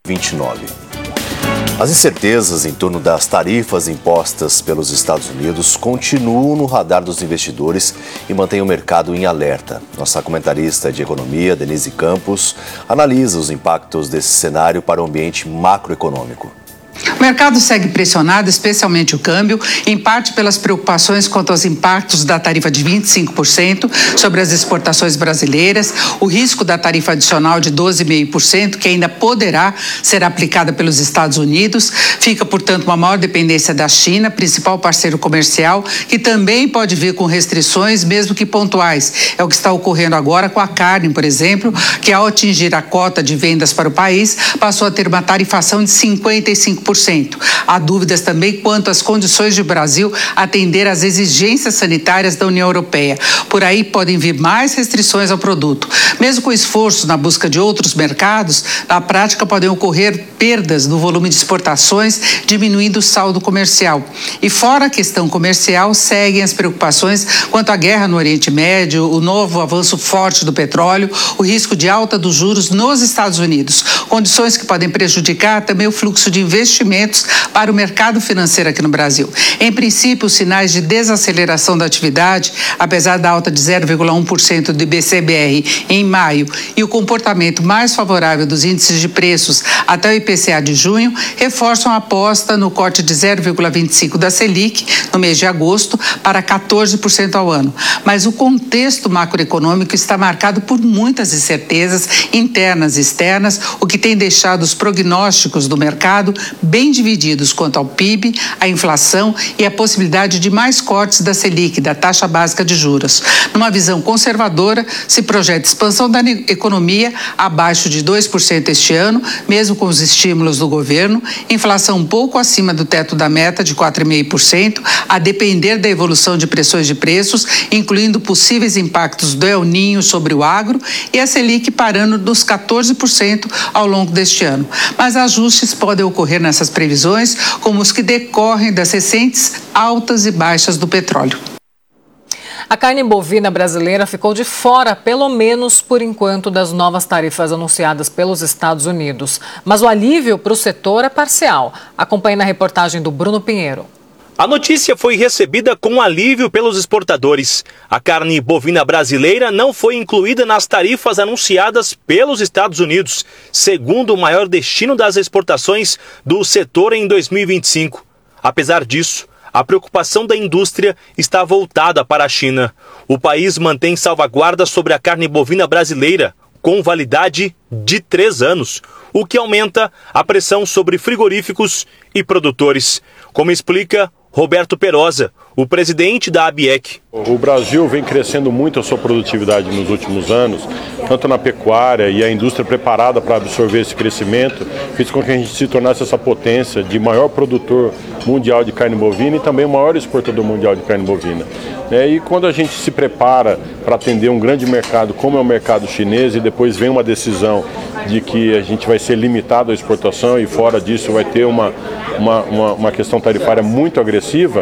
29. As incertezas em torno das tarifas impostas pelos Estados Unidos continuam no radar dos investidores e mantêm o mercado em alerta. Nossa comentarista de economia, Denise Campos, analisa os impactos desse cenário para o ambiente macroeconômico. O mercado segue pressionado, especialmente o câmbio, em parte pelas preocupações quanto aos impactos da tarifa de 25% sobre as exportações brasileiras, o risco da tarifa adicional de 12,5%, que ainda poderá ser aplicada pelos Estados Unidos. Fica, portanto, uma maior dependência da China, principal parceiro comercial, que também pode vir com restrições, mesmo que pontuais. É o que está ocorrendo agora com a carne, por exemplo, que ao atingir a cota de vendas para o país, passou a ter uma tarifação de 55%. Há dúvidas também quanto às condições de Brasil atender às exigências sanitárias da União Europeia. Por aí podem vir mais restrições ao produto. Mesmo com esforços na busca de outros mercados, na prática podem ocorrer perdas no volume de exportações, diminuindo o saldo comercial. E fora a questão comercial, seguem as preocupações quanto à guerra no Oriente Médio, o novo avanço forte do petróleo, o risco de alta dos juros nos Estados Unidos. Condições que podem prejudicar também o fluxo de investimentos para o mercado financeiro aqui no Brasil. Em princípio, os sinais de desaceleração da atividade, apesar da alta de 0,1% do IBCBR em maio e o comportamento mais favorável dos índices de preços até o IPCA de junho, reforçam a aposta no corte de 0,25% da Selic no mês de agosto para 14% ao ano. Mas o contexto macroeconômico está marcado por muitas incertezas internas e externas, o que tem deixado os prognósticos do mercado bem divididos quanto ao PIB, à inflação e à possibilidade de mais cortes da Selic, da taxa básica de juros. Numa visão conservadora, se projeta expansão da economia abaixo de 2% este ano, mesmo com os estímulos do governo, inflação um pouco acima do teto da meta de 4,5%, a depender da evolução de pressões de preços, incluindo possíveis impactos do El Niño sobre o agro, e a Selic parando nos 14% ao longo deste ano. Mas ajustes podem ocorrer nessas previsões, como os que decorrem das recentes altas e baixas do petróleo. A carne bovina brasileira ficou de fora, pelo menos por enquanto, das novas tarifas anunciadas pelos Estados Unidos. Mas o alívio para o setor é parcial. Acompanhe na reportagem do Bruno Pinheiro. A notícia foi recebida com alívio pelos exportadores. A carne bovina brasileira não foi incluída nas tarifas anunciadas pelos Estados Unidos, segundo o maior destino das exportações do setor em 2025. Apesar disso, a preocupação da indústria está voltada para a China. O país mantém salvaguarda sobre a carne bovina brasileira, com validade de 3 anos, o que aumenta a pressão sobre frigoríficos e produtores, como explica Roberto Perosa, o presidente da ABIEC. O Brasil vem crescendo muito a sua produtividade nos últimos anos, tanto na pecuária e a indústria preparada para absorver esse crescimento, fez com que a gente se tornasse essa potência de maior produtor mundial de carne bovina e também o maior exportador mundial de carne bovina. E quando a gente se prepara para atender um grande mercado como é o mercado chinês e depois vem uma decisão de que a gente vai ser limitado à exportação e fora disso vai ter uma questão tarifária muito agressiva,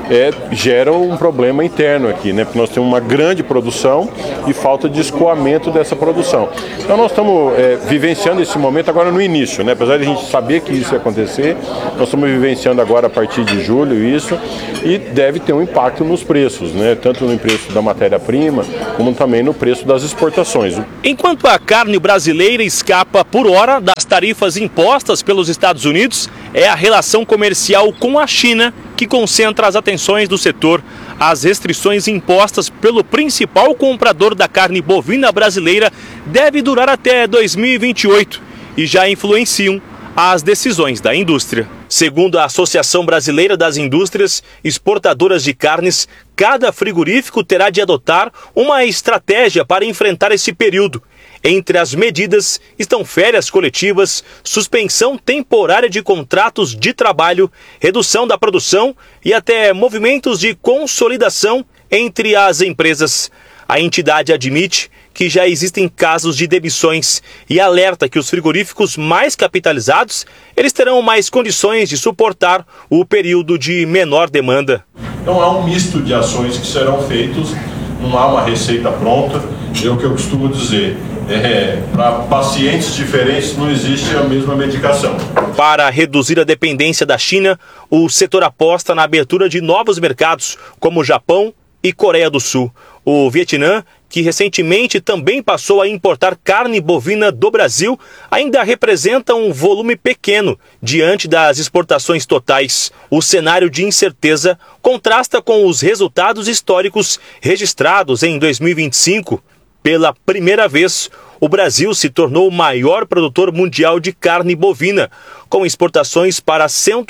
gera um problema interno aqui, né? Porque nós temos uma grande produção e falta de escoamento dessa produção. Então nós estamos vivenciando esse momento agora no início, né? Apesar de a gente saber que isso ia acontecer, nós estamos vivenciando agora a partir de julho isso e deve ter um impacto nos preços, né? Tanto no preço da matéria-prima como também no preço das exportações. Enquanto a carne brasileira escapa por hora das tarifas impostas pelos Estados Unidos, é a relação comercial com a China que concentra as atenções do setor. As restrições impostas pelo principal comprador da carne bovina brasileira devem durar até 2028 e já influenciam as decisões da indústria. Segundo a Associação Brasileira das Indústrias Exportadoras de Carnes, cada frigorífico terá de adotar uma estratégia para enfrentar esse período. Entre as medidas estão férias coletivas, suspensão temporária de contratos de trabalho, redução da produção e até movimentos de consolidação entre as empresas. A entidade admite que já existem casos de demissões e alerta que os frigoríficos mais capitalizados eles terão mais condições de suportar o período de menor demanda. Então há um misto de ações que serão feitas, não há uma receita pronta. O que eu costumo dizer para pacientes diferentes não existe a mesma medicação. Para reduzir a dependência da China, o setor aposta na abertura de novos mercados, como o Japão e Coreia do Sul. O Vietnã, que recentemente também passou a importar carne bovina do Brasil, ainda representa um volume pequeno diante das exportações totais. O cenário de incerteza contrasta com os resultados históricos registrados em 2025. Pela primeira vez, o Brasil se tornou o maior produtor mundial de carne bovina, com exportações para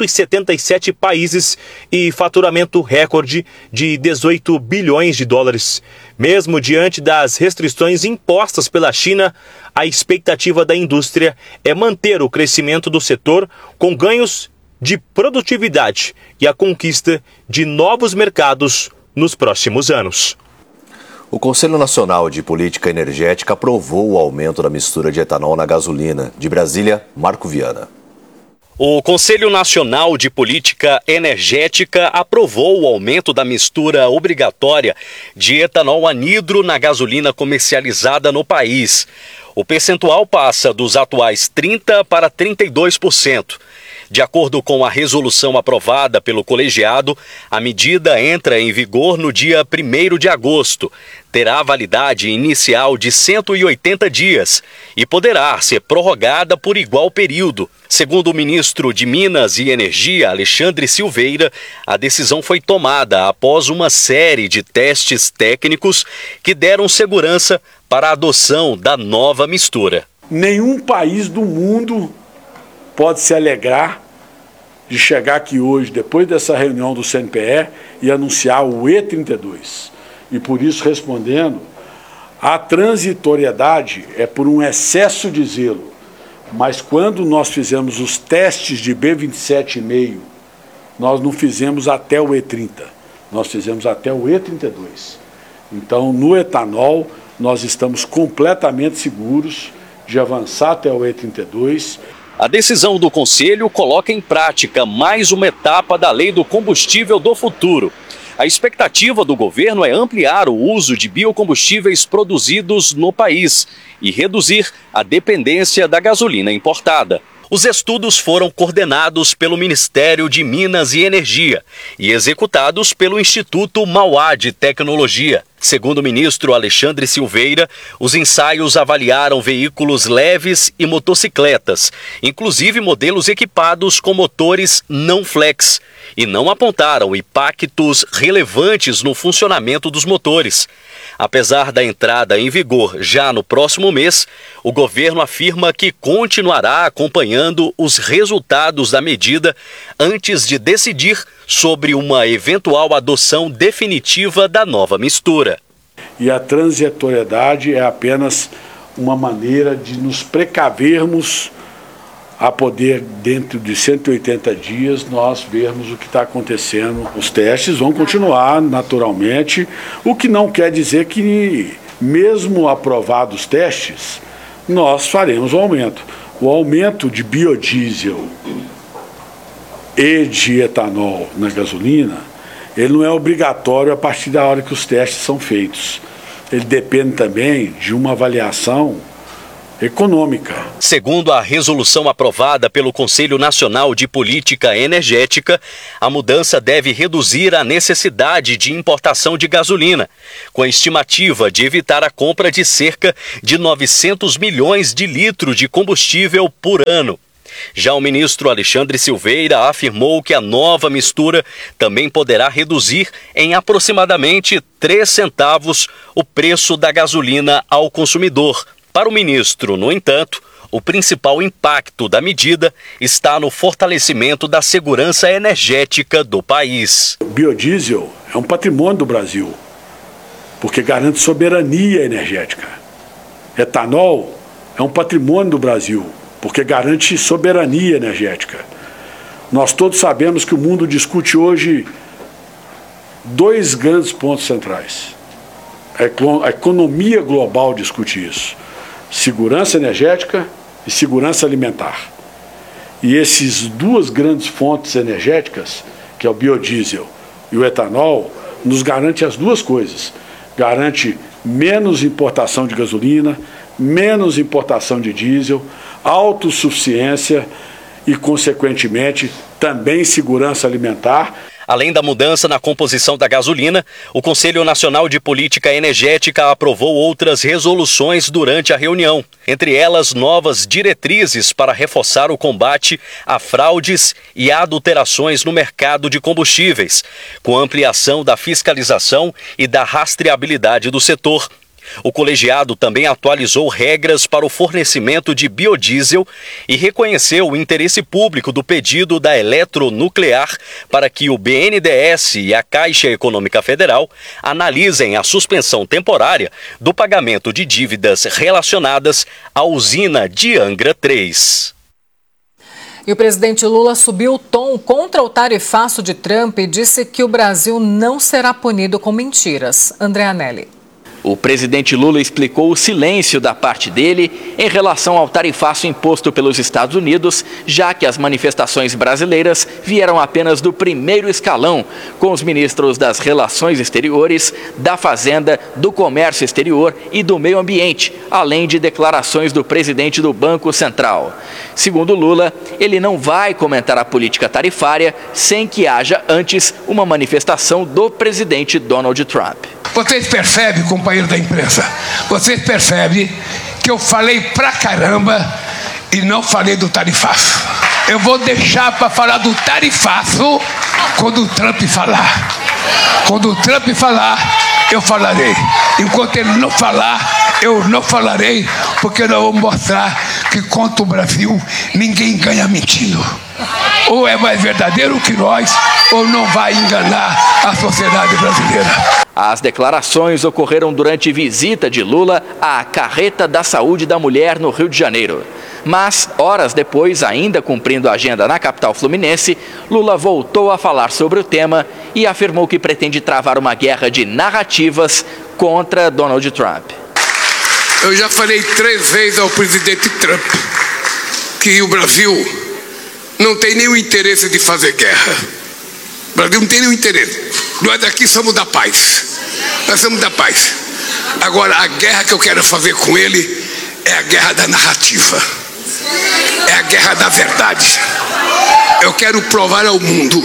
177 países e faturamento recorde de 18 bilhões de dólares. Mesmo diante das restrições impostas pela China, a expectativa da indústria é manter o crescimento do setor com ganhos de produtividade e a conquista de novos mercados nos próximos anos. O Conselho Nacional de Política Energética aprovou o aumento da mistura de etanol na gasolina. De Brasília, Marco Viana. O Conselho Nacional de Política Energética aprovou o aumento da mistura obrigatória de etanol anidro na gasolina comercializada no país. O percentual passa dos atuais 30% para 32%. De acordo com a resolução aprovada pelo colegiado, a medida entra em vigor no dia 1º de agosto, terá validade inicial de 180 dias e poderá ser prorrogada por igual período. Segundo o ministro de Minas e Energia, Alexandre Silveira, a decisão foi tomada após uma série de testes técnicos que deram segurança para a adoção da nova mistura. Nenhum país do mundo pode se alegrar de chegar aqui hoje, depois dessa reunião do CNPE, e anunciar o E32. E por isso, respondendo, a transitoriedade é por um excesso de zelo. Mas quando nós fizemos os testes de B27,5, nós não fizemos até o E30, nós fizemos até o E32. Então, no etanol, nós estamos completamente seguros de avançar até o E32. A decisão do Conselho coloca em prática mais uma etapa da Lei do Combustível do Futuro. A expectativa do governo é ampliar o uso de biocombustíveis produzidos no país e reduzir a dependência da gasolina importada. Os estudos foram coordenados pelo Ministério de Minas e Energia e executados pelo Instituto Mauá de Tecnologia. Segundo o ministro Alexandre Silveira, os ensaios avaliaram veículos leves e motocicletas, inclusive modelos equipados com motores não flex, e não apontaram impactos relevantes no funcionamento dos motores. Apesar da entrada em vigor já no próximo mês, o governo afirma que continuará acompanhando os resultados da medida antes de decidir sobre uma eventual adoção definitiva da nova mistura. E a transitoriedade é apenas uma maneira de nos precavermos a poder, dentro de 180 dias, nós vermos o que está acontecendo. Os testes vão continuar naturalmente, o que não quer dizer que, mesmo aprovados os testes, nós faremos o aumento. O aumento de biodiesel e de etanol na gasolina, ele não é obrigatório a partir da hora que os testes são feitos. Ele depende também de uma avaliação econômica. Segundo a resolução aprovada pelo Conselho Nacional de Política Energética, a mudança deve reduzir a necessidade de importação de gasolina, com a estimativa de evitar a compra de cerca de 900 milhões de litros de combustível por ano. Já o ministro Alexandre Silveira afirmou que a nova mistura também poderá reduzir em aproximadamente 3 centavos o preço da gasolina ao consumidor. Para o ministro, no entanto, o principal impacto da medida está no fortalecimento da segurança energética do país. O biodiesel é um patrimônio do Brasil, porque garante soberania energética. Etanol é um patrimônio do Brasil, porque garante soberania energética. Nós todos sabemos que o mundo discute hoje 2 grandes pontos centrais. A economia global discute isso. Segurança energética e segurança alimentar. E esses 2 grandes fontes energéticas, que é o biodiesel e o etanol, nos garante as 2 coisas. Garante menos importação de gasolina, menos importação de diesel, autossuficiência e, consequentemente, também segurança alimentar. Além da mudança na composição da gasolina, o Conselho Nacional de Política Energética aprovou outras resoluções durante a reunião. Entre elas, novas diretrizes para reforçar o combate a fraudes e adulterações no mercado de combustíveis, com ampliação da fiscalização e da rastreabilidade do setor. O colegiado também atualizou regras para o fornecimento de biodiesel e reconheceu o interesse público do pedido da Eletronuclear para que o BNDES e a Caixa Econômica Federal analisem a suspensão temporária do pagamento de dívidas relacionadas à usina de Angra 3. E o presidente Lula subiu o tom contra o tarifaço de Trump e disse que o Brasil não será punido com mentiras. André Anelli. O presidente Lula explicou o silêncio da parte dele em relação ao tarifaço imposto pelos Estados Unidos, já que as manifestações brasileiras vieram apenas do primeiro escalão, com os ministros das Relações Exteriores, da Fazenda, do Comércio Exterior e do Meio Ambiente, além de declarações do presidente do Banco Central. Segundo Lula, ele não vai comentar a política tarifária sem que haja antes uma manifestação do presidente Donald Trump. Vocês percebem, companheiro da imprensa, vocês percebem que eu falei pra caramba e não falei do tarifaço. Eu vou deixar para falar do tarifaço quando o Trump falar. Quando o Trump falar, eu falarei. Enquanto ele não falar, eu não falarei, porque nós vamos mostrar que contra o Brasil ninguém ganha mentindo. Ou é mais verdadeiro que nós, ou não vai enganar a sociedade brasileira. As declarações ocorreram durante visita de Lula à Carreta da Saúde da Mulher no Rio de Janeiro. Mas, horas depois, ainda cumprindo a agenda na capital fluminense, Lula voltou a falar sobre o tema e afirmou que pretende travar uma guerra de narrativas contra Donald Trump. Eu já falei 3 vezes ao presidente Trump que o Brasil não tem nenhum interesse de fazer guerra. O Brasil não tem nenhum interesse. Nós daqui somos da paz. Nós somos da paz. Agora, a guerra que eu quero fazer com ele é a guerra da narrativa. É a guerra da verdade. Eu quero provar ao mundo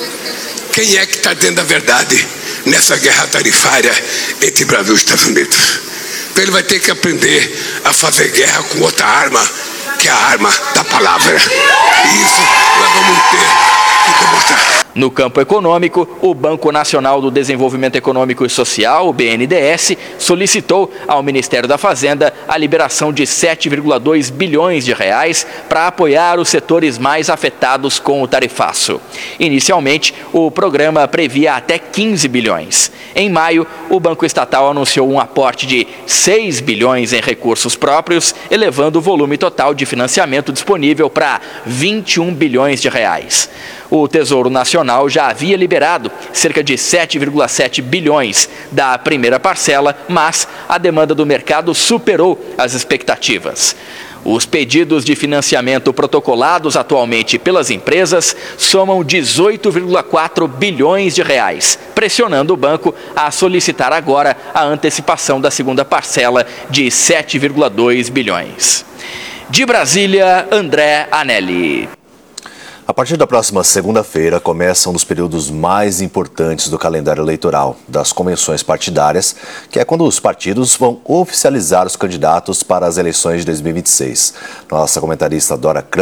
quem é que está dentro da verdade nessa guerra tarifária entre Brasil e Estados Unidos. Então ele vai ter que aprender a fazer guerra com outra arma, que é a arma da palavra. E isso nós vamos ter que demonstrar. No campo econômico, o Banco Nacional do Desenvolvimento Econômico e Social, o BNDES, solicitou ao Ministério da Fazenda a liberação de 7,2 bilhões de reais para apoiar os setores mais afetados com o tarifaço. Inicialmente, o programa previa até 15 bilhões. Em maio, o Banco Estatal anunciou um aporte de 6 bilhões em recursos próprios, elevando o volume total de financiamento disponível para 21 bilhões de reais. O Tesouro Nacional já havia liberado cerca de 7,7 bilhões da primeira parcela, mas a demanda do mercado superou as expectativas. Os pedidos de financiamento protocolados atualmente pelas empresas somam 18,4 bilhões de reais, pressionando o banco a solicitar agora a antecipação da segunda parcela de 7,2 bilhões. De Brasília, André Anelli. A partir da próxima segunda-feira, começa um dos períodos mais importantes do calendário eleitoral, das convenções partidárias, que é quando os partidos vão oficializar os candidatos para as eleições de 2026. Nossa comentarista Dora Kramer